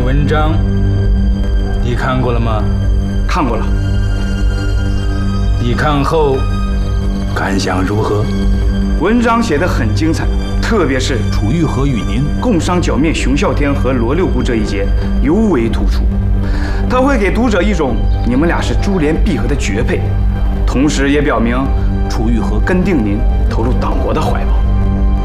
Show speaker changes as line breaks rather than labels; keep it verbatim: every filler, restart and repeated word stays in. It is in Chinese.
文章你看过了吗？
看过了。
你看后感想如何？
文章写得很精彩，特别是
楚玉和与您
共商剿灭熊啸天和罗六姑这一节尤为突出，它会给读者一种你们俩是珠联璧合的绝配，同时也表明楚玉和跟定您投入党国的怀抱。